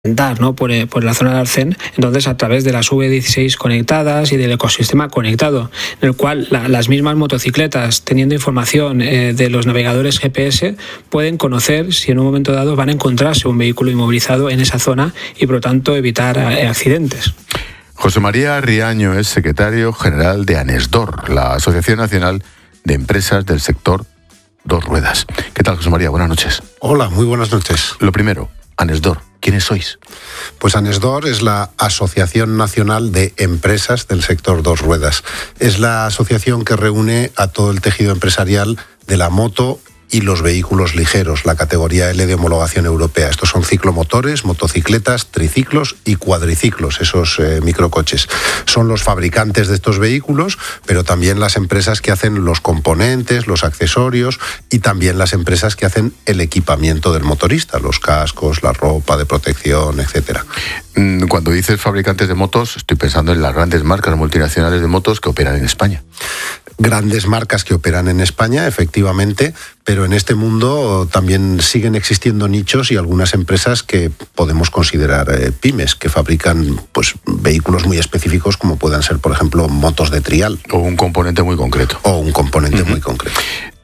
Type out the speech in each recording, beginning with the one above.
¿no? por la zona de Arcén, entonces a través de las V16 conectadas y del ecosistema conectado, en el cual las mismas motocicletas, teniendo información de los navegadores GPS, pueden conocer si en un momento dado van a encontrarse un vehículo inmovilizado en esa zona y por lo tanto evitar accidentes. José María Riaño es secretario general de ANESDOR, la Asociación Nacional de Empresas del Sector Dos Ruedas. ¿Qué tal, José María? Buenas noches. Hola, muy buenas noches. Lo primero, ANESDOR, ¿quiénes sois? Pues ANESDOR es la Asociación Nacional de Empresas del Sector Dos Ruedas. Es la asociación que reúne a todo el tejido empresarial de la moto y los vehículos ligeros, la categoría L de homologación europea. Estos son ciclomotores, motocicletas, triciclos y cuadriciclos, esos microcoches. Son los fabricantes de estos vehículos, pero también las empresas que hacen los componentes, los accesorios y también las empresas que hacen el equipamiento del motorista, los cascos, la ropa de protección, etcétera. Cuando dices fabricantes de motos, estoy pensando en las grandes marcas multinacionales de motos que operan en España. Grandes marcas que operan en España, efectivamente, pero en este mundo también siguen existiendo nichos y algunas empresas que podemos considerar pymes, que fabrican pues vehículos muy específicos como puedan ser, por ejemplo, motos de trial. O un componente muy concreto. Muy concreto.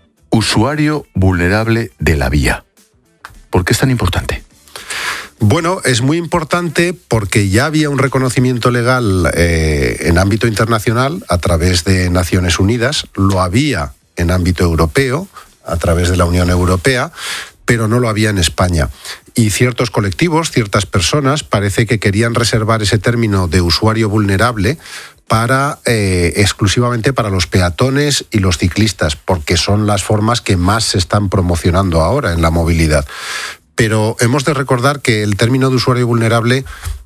Usuario vulnerable de la vía. ¿Por qué es tan importante? Bueno, es muy importante porque ya había un reconocimiento legal en ámbito internacional a través de Naciones Unidas, lo había en ámbito europeo a través de la Unión Europea, pero no lo había en España. Y ciertos colectivos, ciertas personas, parece que querían reservar ese término de usuario vulnerable para exclusivamente para los peatones y los ciclistas, porque son las formas que más se están promocionando ahora en la movilidad. Pero hemos de recordar que el término de usuario vulnerable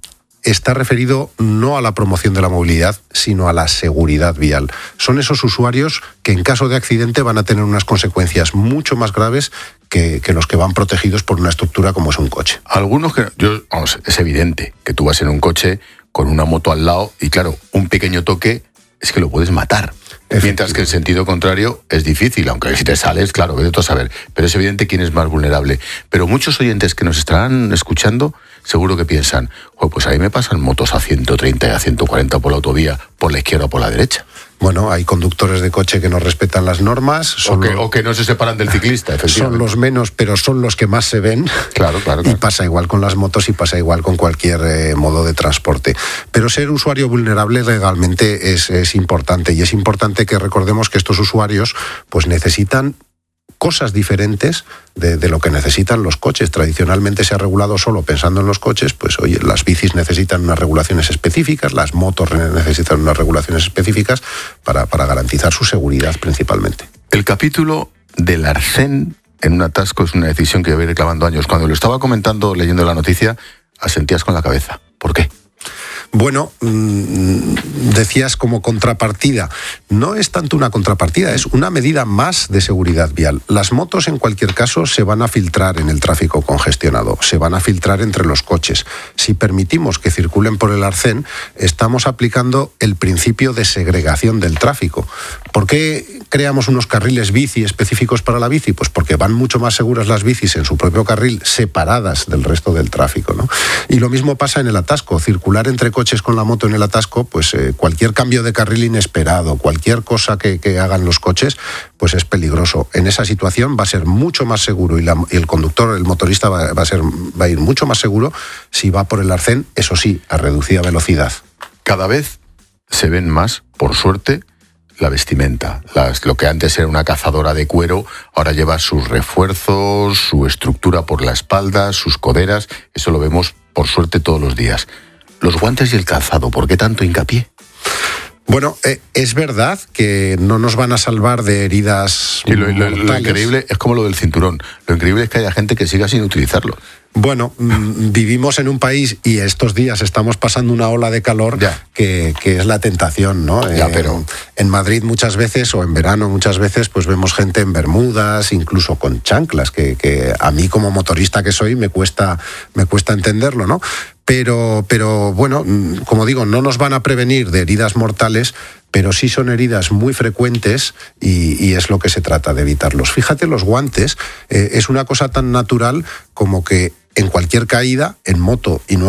está referido no a la promoción de la movilidad, sino a la seguridad vial. Son esos usuarios que en caso de accidente van a tener unas consecuencias mucho más graves que los que van protegidos por una estructura como es un coche. Algunos que... es evidente que tú vas en un coche con una moto al lado y claro, un pequeño toque es que lo puedes matar. Mientras que en sentido contrario es difícil, aunque si te sales, claro, vete tú a saber. Pero es evidente quién es más vulnerable. Pero muchos oyentes que nos estarán escuchando seguro que piensan, pues ahí me pasan motos a 130 y a 140 por la autovía, por la izquierda o por la derecha. Bueno, hay conductores de coche que no respetan las normas. O que no se separan del ciclista, efectivamente. Son los menos, pero son los que más se ven. Claro. Y pasa igual con las motos y pasa igual con cualquier modo de transporte. Pero ser usuario vulnerable legalmente es importante. Y es importante que recordemos que estos usuarios pues necesitan cosas diferentes de lo que necesitan los coches. Tradicionalmente se ha regulado solo pensando en los coches, pues oye, las bicis necesitan unas regulaciones específicas, las motos necesitan unas regulaciones específicas para garantizar su seguridad principalmente. El capítulo del Arcén en un atasco es una decisión que llevé reclamando años. Cuando lo estaba comentando, leyendo la noticia, asentías con la cabeza. ¿Por qué? Bueno, decías como contrapartida. No es tanto una contrapartida, es una medida más de seguridad vial. Las motos, en cualquier caso, se van a filtrar en el tráfico congestionado, se van a filtrar entre los coches. Si permitimos que circulen por el Arcén, estamos aplicando el principio de segregación del tráfico. ¿Por qué creamos unos carriles bici específicos para la bici? Pues porque van mucho más seguras las bicis en su propio carril, separadas del resto del tráfico, ¿no? Y lo mismo pasa en el atasco. Circular entre coches con la moto en el atasco, pues cualquier cambio de carril inesperado, cualquier cosa que hagan los coches, pues es peligroso. En esa situación va a ser mucho más seguro y el conductor, el motorista va a ir mucho más seguro si va por el Arcén, eso sí, a reducida velocidad. Cada vez se ven más, por suerte, la vestimenta. Lo que antes era una cazadora de cuero, ahora lleva sus refuerzos, su estructura por la espalda, sus coderas. Eso lo vemos, por suerte, todos los días. Los guantes y el calzado, ¿por qué tanto hincapié? Bueno, es verdad que no nos van a salvar de heridas mortales. Lo increíble es como lo del cinturón. Lo increíble es que haya gente que siga sin utilizarlo. Bueno, vivimos en un país y estos días estamos pasando una ola de calor que es la tentación, ¿no? Pero en Madrid muchas veces, o en verano muchas veces, pues vemos gente en bermudas, incluso con chanclas, que a mí como motorista que soy me cuesta entenderlo, ¿no? Pero bueno, como digo, no nos van a prevenir de heridas mortales, pero sí son heridas muy frecuentes y es lo que se trata de evitarlos. Fíjate, los guantes es una cosa tan natural como que en cualquier caída, en moto y no